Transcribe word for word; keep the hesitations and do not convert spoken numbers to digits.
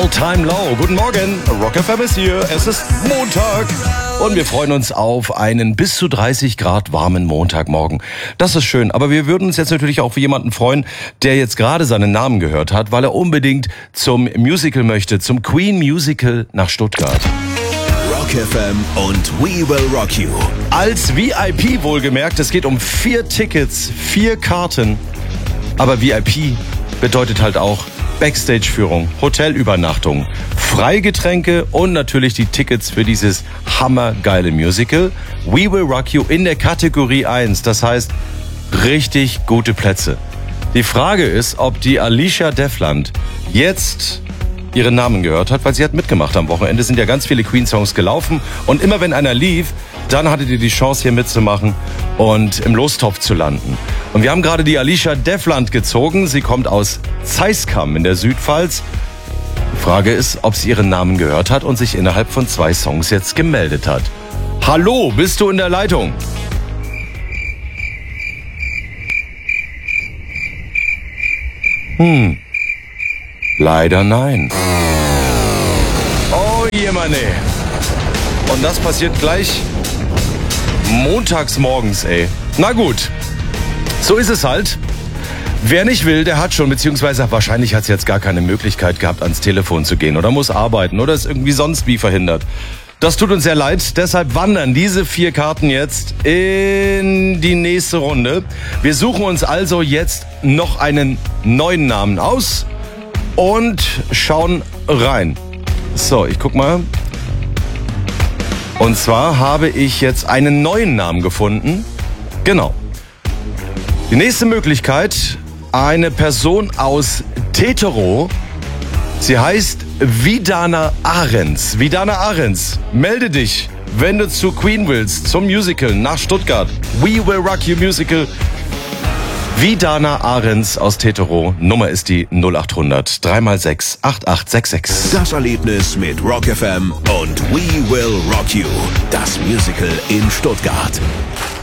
All Time Low. Guten Morgen, Rock F M ist hier. Es ist Montag und wir freuen uns auf einen bis zu dreißig Grad warmen Montagmorgen. Das ist schön, aber wir würden uns jetzt natürlich auch für jemanden freuen, der jetzt gerade seinen Namen gehört hat, weil er unbedingt zum Musical möchte, zum Queen Musical nach Stuttgart. Rock F M und We Will Rock You. Als V I P wohlgemerkt, es geht um vier Tickets, vier Karten. Aber V I P bedeutet halt auch Backstage-Führung, Hotelübernachtung, Freigetränke und natürlich die Tickets für dieses hammergeile Musical. We Will Rock You in der Kategorie eins, das heißt richtig gute Plätze. Die Frage ist, ob die Alicia Devland jetzt ihren Namen gehört hat, weil sie hat mitgemacht am Wochenende. Es sind ja ganz viele Queen-Songs gelaufen und immer wenn einer lief, dann hattet ihr die Chance hier mitzumachen und im Lostopf zu landen. Und wir haben gerade die Alicia Devland gezogen. Sie kommt aus Zeiskam in der Südpfalz. Die Frage ist, ob sie ihren Namen gehört hat und sich innerhalb von zwei Songs jetzt gemeldet hat. Hallo, bist du in der Leitung? Hm, leider nein. Oh jemane. Und das passiert gleich montags morgens, ey. Na gut, so ist es halt. Wer nicht will, der hat schon, beziehungsweise wahrscheinlich hat es jetzt gar keine Möglichkeit gehabt, ans Telefon zu gehen oder muss arbeiten oder ist irgendwie sonst wie verhindert. Das tut uns sehr leid, deshalb wandern diese vier Karten jetzt in die nächste Runde. Wir suchen uns also jetzt noch einen neuen Namen aus und schauen rein. So, ich guck mal. Und zwar habe ich jetzt einen neuen Namen gefunden. Genau. Die nächste Möglichkeit, eine Person aus Teterow. Sie heißt Vidana Ahrens. Vidana Ahrens, melde dich, wenn du zu Queen willst, zum Musical nach Stuttgart. We Will Rock You Musical. Vidana Ahrens aus Teterow. Nummer ist die null acht hundert drei mal sechs acht acht sechs sechs. Das Erlebnis mit Rock F M und We Will Rock You. Das Musical in Stuttgart.